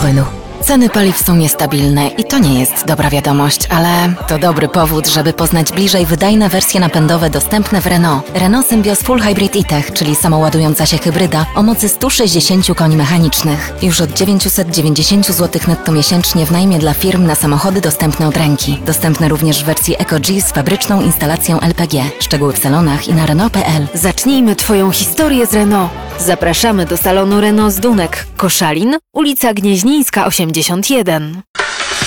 płynu. Ceny paliw są niestabilne i to nie jest dobra wiadomość, ale to dobry powód, żeby poznać bliżej wydajne wersje napędowe dostępne w Renault. Renault Symbioz Full Hybrid E-Tech, czyli samoładująca się hybryda o mocy 160 koni mechanicznych. Już od 990 zł netto miesięcznie w najmie dla firm na samochody dostępne od ręki. Dostępne również w wersji Eco-G z fabryczną instalacją LPG. Szczegóły w salonach i na Renault.pl. Zacznijmy Twoją historię z Renault. Zapraszamy do salonu Renault z Dunek, Koszalin, ulica Gnieźnieńska 81.